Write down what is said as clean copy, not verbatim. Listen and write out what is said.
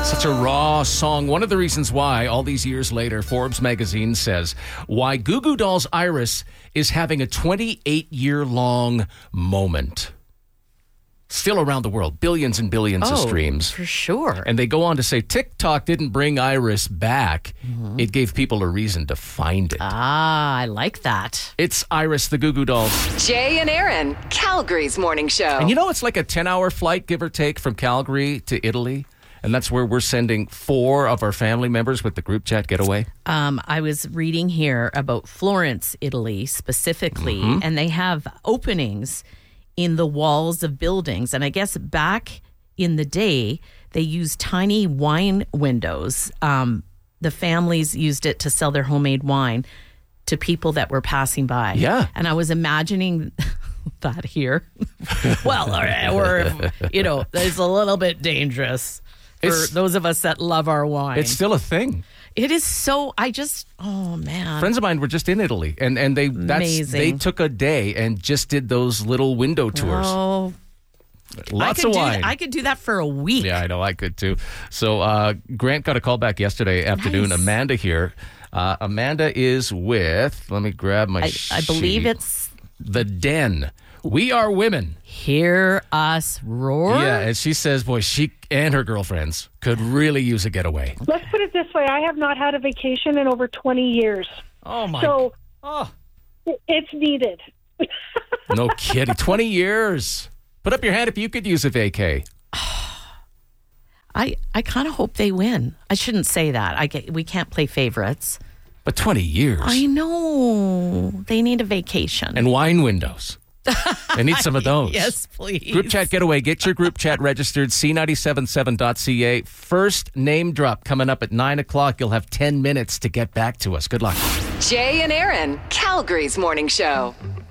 Such a raw song. One of the reasons why, all these years later, Forbes magazine says why Goo Goo Dolls' Iris is having a 28-year-long moment. Still around the world, billions and billions of streams. For sure. And they go on to say TikTok didn't bring Iris back. Mm-hmm. It gave people a reason to find it. Ah, I like that. It's Iris, the Goo Goo Dolls. Jay and Aaron, Calgary's morning show. And you know, it's like a 10-hour flight, give or take, from Calgary to Italy. And that's where we're sending 4 of our family members with the group chat getaway. I was reading here about Florence, Italy, specifically, and they have openings in the walls of buildings. And I guess back in the day, they used tiny wine windows. The families used it to sell their homemade wine to people that were passing by. Yeah. And I was imagining that here. Well, or, you know, it's a little bit dangerous for those of us that love our wine. It's still a thing. It is so, oh man. Friends of mine were just in Italy, and they took a day and just did those little window tours. Oh, Lots of wine. I could do that for a week. Yeah, I know, I could too. So Grant got a call back yesterday afternoon. Nice. Amanda here. Amanda is with, let me grab my I believe it's The Den. We Are Women. Hear Us Roar. Yeah, and she says, boy, she and her girlfriends could really use a getaway. Let's put it this way. I have not had a vacation in over 20 years. Oh, my. So Oh. it's needed. No kidding. 20 years. Put up your hand if you could use a vacay. I kind of hope they win. I shouldn't say that. We can't play favorites. But 20 years. I know. They need a vacation. And wine windows. I need some of those. Yes, please. Group chat getaway. Get your group chat registered. C977.ca. First name drop coming up at 9 o'clock. You'll have 10 minutes to get back to us. Good luck. Jay and Aaron, Calgary's morning show.